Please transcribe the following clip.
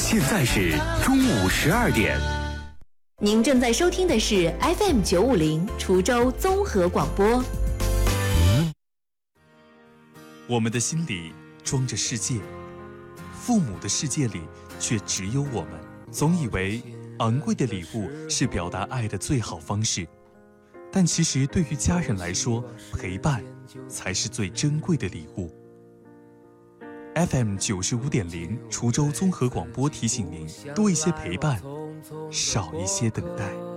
现在是中午12点。 您正在收听的是 FM 950滁州综合广播。 我们的心里装着世界，父母的世界里却只有我们。总以为昂贵的礼物是表达爱的最好方式，但其实对于家人来说，陪伴才是最珍贵的礼物。FM 95.0滁州综合广播提醒您：多一些陪伴，少一些等待。